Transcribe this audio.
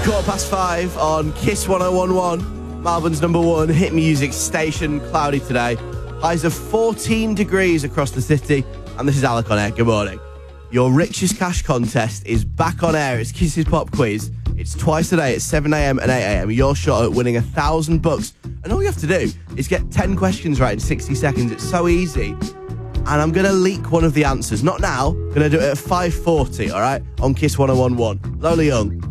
5:15 on Kiss 1011, Melbourne's number one hit music station. Cloudy today. Highs of 14 degrees across the city. And this is Alec on air. Good morning. Your richest cash contest is back on air. It's Kiss's Pop Quiz. It's twice a day at 7 a.m. and 8 a.m. Your shot at winning $1,000. And all you have to do is get 10 questions right in 60 seconds. It's so easy. And I'm going to leak one of the answers. Not now. I'm going to do it at 5:40, all right? On Kiss 1011. Lola Young.